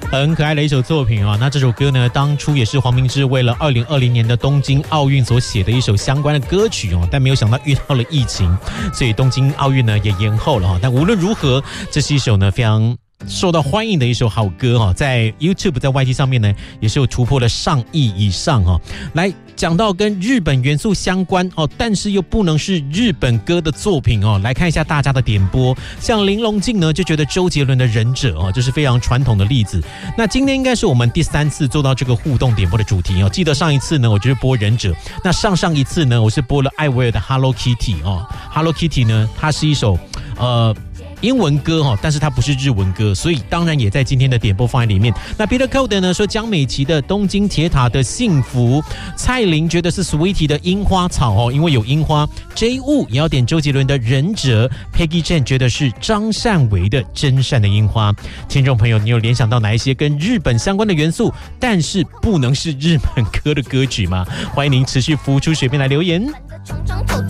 很可爱的一首作品啊。那这首歌呢，当初也是黄明志为了2020年的东京奥运所写的一首相关的歌曲哦，但没有想到遇到了疫情，所以东京奥运呢也延后了哈。但无论如何，这是一首呢非常受到欢迎的一首好歌哈，在 YouTube 在 YT 上面呢也是有突破了上亿以上哈。来讲到跟日本元素相关哦，但是又不能是日本歌的作品哦，来看一下大家的点播。像林隆静呢就觉得周杰伦的忍者哦，这是非常传统的例子。那今天应该是我们第3次做到这个互动点播的主题哦。记得上一次呢我就是播忍者，那上一次呢我是播了艾薇儿的 Hello Kitty 哦。Hello Kitty 呢它是一首英文歌哈，但是它不是日文歌，所以当然也在今天的点播放在里面。那 Peter Code 呢说江美琪的东京铁塔的幸福，蔡琳觉得是 Sweetie 的樱花草哦，因为有樱花。J 雾也要点周杰伦的忍者 ，Peggy Chen 觉得是张善为的真善的樱花。听众朋友，你有联想到哪一些跟日本相关的元素，但是不能是日本歌的歌曲吗？欢迎您持续浮出水面来留言。